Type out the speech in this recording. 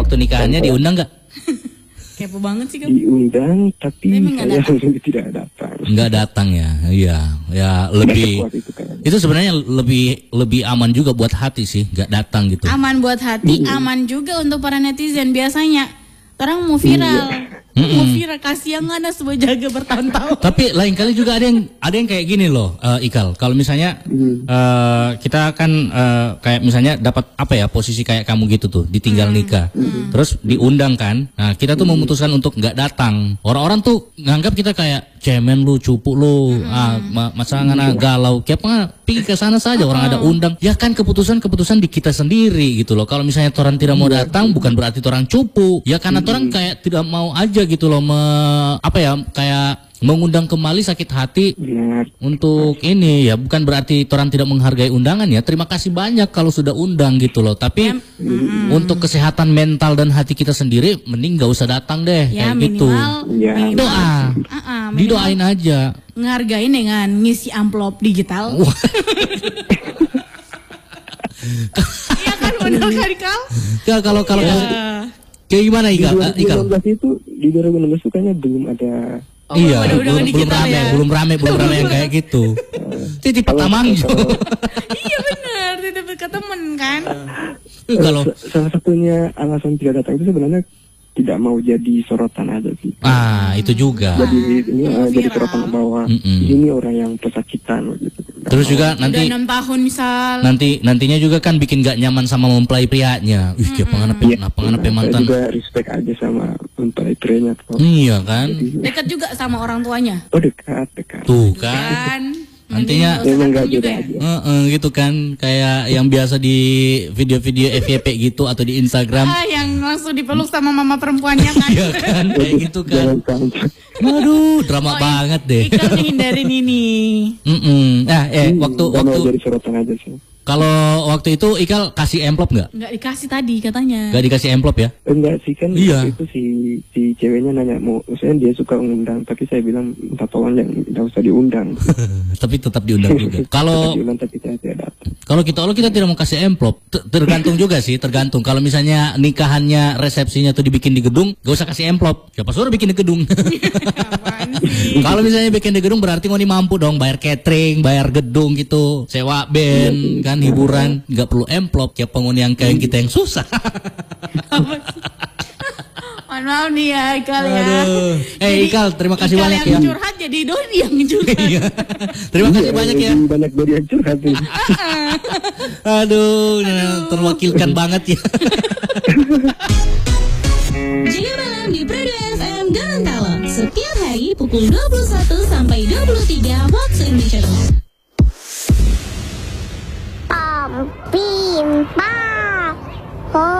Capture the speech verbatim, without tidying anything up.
waktu nikahannya diundang nggak? Kepo banget sih kan. Diundang tapi Memang saya datang. tidak datang. Nggak datang ya, iya, ya lebih. Itu, itu sebenarnya lebih lebih aman juga buat hati sih, nggak datang gitu. Aman buat hati, mm-hmm. aman juga untuk para netizen. Biasanya orang mau viral, mm-hmm. mau viral kasih yang ada sebuah jaga bertahun-tahun. Tapi lain kali juga ada yang ada yang kayak gini loh, uh, Ikal. Kalau misalnya mm. uh, kita kan uh, kayak misalnya dapat apa ya posisi kayak kamu gitu tuh, ditinggal nikah, mm. terus diundang kan. Nah kita tuh mm. memutuskan untuk nggak datang. Orang-orang tuh nganggap kita kayak cemen lu, cupu lu, mm. ah, ma- masa ngana galau. Kayak apa? Pergi ke sana saja, orang ada undang. Ya kan keputusan-keputusan di kita sendiri gitu loh. Kalau misalnya orang tidak mau datang, bukan berarti orang cupu. Ya karena orang kayak tidak mau aja gitu loh, me, apa ya, kayak mengundang kembali sakit hati. Benar. Untuk ini ya bukan berarti orang tidak menghargai undangan ya. Terima kasih banyak kalau sudah undang gitu loh. Tapi mm. untuk kesehatan mental dan hati kita sendiri, mending gak usah datang deh ya, kayak minimal, gitu. Ya. Doa, uh-uh, didoain aja. Ngehargain dengan ngisi amplop digital. Iya kan benar kan Kal? Ya kalau kalau ya. Kayak gimana Ikal? Di dua ribu enam belas itu di dua ribu enam belas itu kayaknya belum ada. Oh, iya, belum, belum, belum rame, ya? belum rame, belum rame yang kayak gitu. Titip pertama Iya benar, titip ke temen kan. Uh, kalau salah satunya alasan tidak datang itu sebenarnya tidak mau jadi sorotan aja sih. Ah, itu juga. Jadi ini uh, jadi sorotan bahwa Mm-mm. ini orang yang pesakitan gitu. Terus juga nanti udah enam tahun misal. Nanti nantinya juga kan bikin gak nyaman sama mempelai prianya. Ih, kayak pengen apa ya, pengen apa mantan. Saya juga respect aja sama mempelai prianya tuh. Iya kan? Dekat juga sama orang tuanya. Oh, dekat, dekat. Tuh kan. Kan. Nantinya memang gak juga beda ya. aja. Uh, uh, gitu kan, kayak yang biasa di video-video F Y P gitu atau di Instagram. Ah, yang langsung dipeluk sama mama perempuannya kan. Iya kan, kayak gitu kan. Waduh, drama Oh, banget deh. Ikal hindarin ini. Mm-mm. Nah, eh Hmm, waktu nggak waktu mau jadi sorotan aja sih. kalau waktu itu Ikal kasih amplop nggak? Nggak dikasih tadi katanya. Nggak dikasih amplop ya? Enggak sih kan, Iya. itu si si ceweknya nanya mau, maksudnya dia suka mengundang, tapi saya bilang minta tolong yang nggak usah diundang. Tapi tetap diundang juga. Kalau diundang tapi saya tidak datang. Kalau kita kalau kita tidak mau kasih amplop, T- tergantung juga sih, tergantung. Kalau misalnya nikahannya, resepsinya tuh dibikin di gedung, gak usah kasih amplop. Siapa suruh bikin di gedung? Kalau misalnya bikin di gedung berarti mau mampu dong bayar catering, bayar gedung gitu, sewa band, kan hiburan, nggak perlu amplop. Kayak penghuni yang kayak kita yang susah. Mohon maaf nih ya Ikal ya. Aduh. Eh Ikal, terima kasih Ikal banyak yang ya. curhat jadi Doni yang curhat. Iya. Terima kasih Iya, banyak ya. lebih banyak dari yang curhat ini. Aduh, terwakilkan banget ya. Jika malam di Prado F M Gorontalo setiap hari pukul dua puluh satu sampai dua puluh tiga waktu Indonesia Tengah. Om Pimpa. Oh.